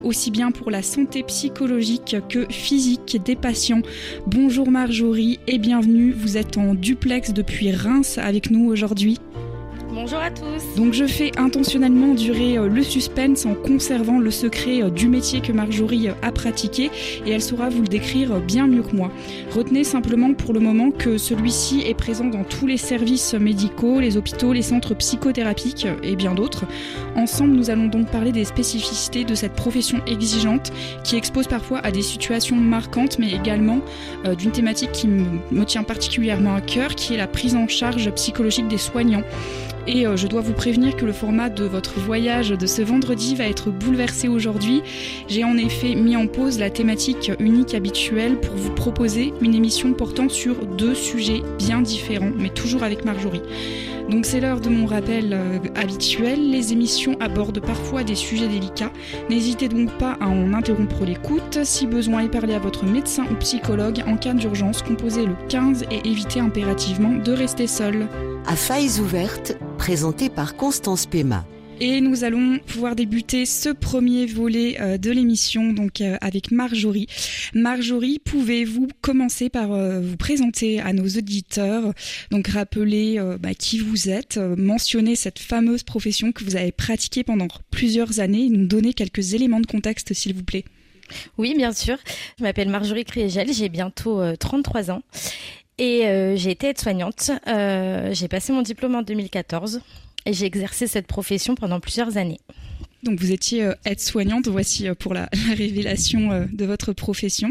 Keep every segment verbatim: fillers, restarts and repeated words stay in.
aussi bien pour la santé psychologique que physique des patients. Bonjour Marjorie et bienvenue, vous êtes en duplex depuis Reims avec nous aujourd'hui. Bonjour à tous. Donc je fais intentionnellement durer le suspense en conservant le secret du métier que Marjorie a pratiqué et elle saura vous le décrire bien mieux que moi. Retenez simplement pour le moment que celui-ci est présent dans tous les services médicaux, les hôpitaux, les centres psychothérapiques et bien d'autres. Ensemble, nous allons donc parler des spécificités de cette profession exigeante qui expose parfois à des situations marquantes mais également euh, d'une thématique qui me, me tient particulièrement à cœur, qui est la prise en charge psychologique des soignants. Et euh, je dois vous prévenir que le format de votre voyage de ce vendredi va être bouleversé aujourd'hui. J'ai en effet mis en pause la thématique unique habituelle pour vous proposer une émission portant sur deux sujets bien différents, mais toujours avec Marjorie. Donc c'est l'heure de mon rappel euh, habituel. Les émissions abordent parfois des sujets délicats. N'hésitez donc pas à en interrompre l'écoute. Si besoin est parler à votre médecin ou psychologue en cas d'urgence, composez le quinze et évitez impérativement de rester seul. À failles ouvertes, présenté par Constance Pema. Et nous allons pouvoir débuter ce premier volet euh, de l'émission donc euh, avec Marjorie. Marjorie, pouvez-vous commencer par euh, vous présenter à nos auditeurs, donc rappeler euh, bah, qui vous êtes, euh, mentionner cette fameuse profession que vous avez pratiquée pendant plusieurs années et nous donner quelques éléments de contexte s'il vous plaît. Oui, bien sûr. Je m'appelle Marjorie Kriégel, j'ai bientôt euh, trente-trois ans et euh, j'ai été aide-soignante. Euh, j'ai passé mon diplôme en deux mille quatorze. Et j'ai exercé cette profession pendant plusieurs années. Donc vous étiez euh, aide-soignante, voici euh, pour la, la révélation euh, de votre profession.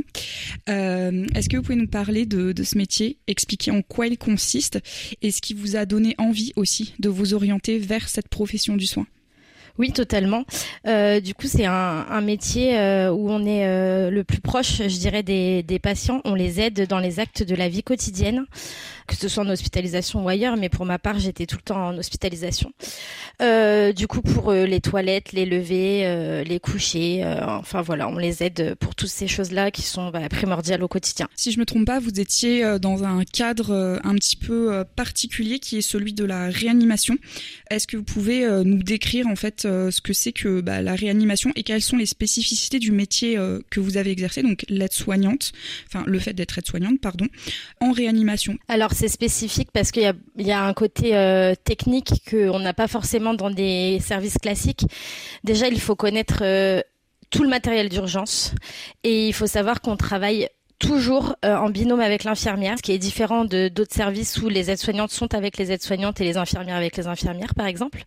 Euh, est-ce que vous pouvez nous parler de, de ce métier, expliquer en quoi il consiste et ce qui vous a donné envie aussi de vous orienter vers cette profession du soin ? Oui, totalement. Euh, du coup, c'est un, un métier euh, où on est euh, le plus proche, je dirais, des, des patients. On les aide dans les actes de la vie quotidienne, que ce soit en hospitalisation ou ailleurs, mais pour ma part, j'étais tout le temps en hospitalisation. Euh, du coup, pour euh, les toilettes, les lever, euh, les coucher, euh, enfin voilà, on les aide pour toutes ces choses-là qui sont bah, primordiales au quotidien. Si je me trompe pas, vous étiez euh, dans un cadre euh, un petit peu euh, particulier qui est celui de la réanimation. Est-ce que vous pouvez euh, nous décrire en fait euh, ce que c'est que bah, la réanimation et quelles sont les spécificités du métier euh, que vous avez exercé, donc l'aide-soignante, enfin le fait d'être aide-soignante, pardon, en réanimation? Alors c'est spécifique parce qu'il y a, il y a un côté euh, technique qu'on n'a pas forcément dans des services classiques. Déjà, il faut connaître euh, tout le matériel d'urgence et il faut savoir qu'on travaille toujours euh, en binôme avec l'infirmière, ce qui est différent de d'autres services où les aides-soignantes sont avec les aides-soignantes et les infirmières avec les infirmières, par exemple.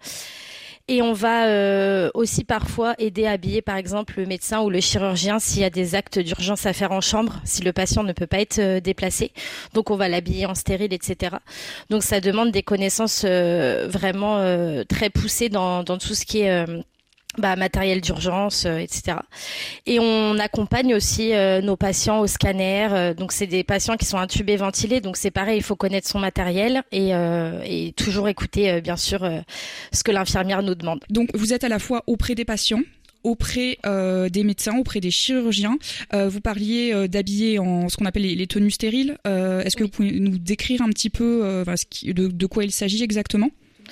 Et on va euh, aussi parfois aider à habiller, par exemple, le médecin ou le chirurgien s'il y a des actes d'urgence à faire en chambre, si le patient ne peut pas être euh, déplacé. Donc, on va l'habiller en stérile, et cetera. Donc, ça demande des connaissances euh, vraiment euh, très poussées dans, dans tout ce qui est euh, bah, matériel d'urgence, euh, et cetera. Et on accompagne aussi euh, nos patients au scanner. Euh, donc, c'est des patients qui sont intubés, ventilés. Donc, c'est pareil, il faut connaître son matériel et, euh, et toujours écouter, euh, bien sûr, euh, ce que l'infirmière nous demande. Donc, vous êtes à la fois auprès des patients, auprès euh, des médecins, auprès des chirurgiens. Euh, vous parliez euh, d'habiller en ce qu'on appelle les, les tenues stériles. Euh, est-ce que oui. Vous pouvez nous décrire un petit peu euh, de, de quoi il s'agit exactement ?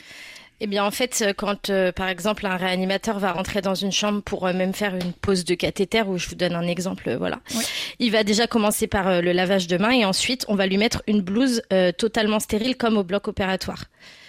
Eh bien, en fait, quand, euh, par exemple, un réanimateur va rentrer dans une chambre pour euh, même faire une pose de cathéter, où je vous donne un exemple, euh, voilà. Oui. Il va déjà commencer par euh, le lavage de mains et ensuite, on va lui mettre une blouse euh, totalement stérile comme au bloc opératoire.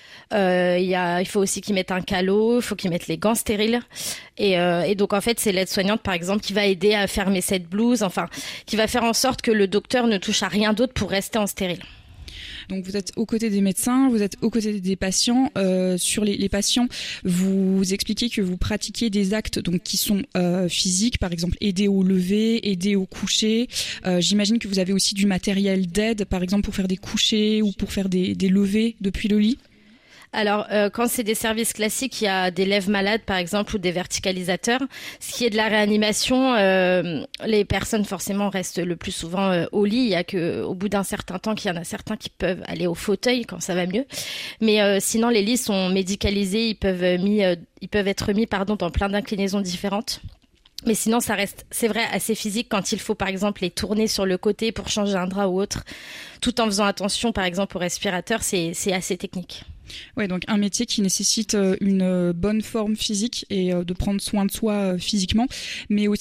Euh, il, y a, il faut aussi qu'il mette un calot, il faut qu'il mette les gants stériles. Et, euh, et donc, en fait, c'est l'aide-soignante, par exemple, qui va aider à fermer cette blouse, enfin, qui va faire en sorte que le docteur ne touche à rien d'autre pour rester en stérile. Donc vous êtes aux côtés des médecins, vous êtes aux côtés des patients. Euh, sur les, les patients, vous expliquez que vous pratiquez des actes donc qui sont euh, physiques, par exemple aider au lever, aider au coucher. Euh, j'imagine que vous avez aussi du matériel d'aide, par exemple pour faire des couchers ou pour faire des, des levées depuis le lit. Alors, euh, quand c'est des services classiques, il y a des lève-malades, par exemple, ou des verticalisateurs. Ce qui est de la réanimation, euh, les personnes, forcément, restent le plus souvent euh, au lit. Il y a qu'au bout d'un certain temps qu'il y en a certains qui peuvent aller au fauteuil quand ça va mieux. Mais euh, sinon, les lits sont médicalisés. Ils peuvent, euh, mis, euh, ils peuvent être mis pardon, dans plein d'inclinaisons différentes. Mais sinon, ça reste, c'est vrai, assez physique quand il faut, par exemple, les tourner sur le côté pour changer un drap ou autre, tout en faisant attention, par exemple, au respirateur, c'est, c'est assez technique. Ouais, donc un métier qui nécessite une bonne forme physique et de prendre soin de soi physiquement, mais aussi